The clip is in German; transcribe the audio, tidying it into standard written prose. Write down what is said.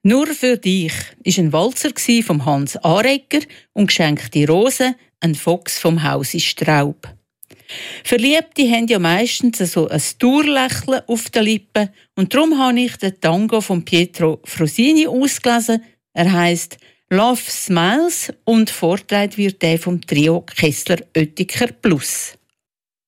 Nur für dich war ein Walzer vom Hans Aregger und geschenkte Rosen ein Fuchs vom Hause Straub. Verliebte haben ja meistens so ein Dauerlächeln auf den Lippen und darum habe ich den Tango von Pietro Frosini ausgelesen. Er heisst «Love Smiles» und vorgetragen wird der vom Trio Kessler Oettiker Plus.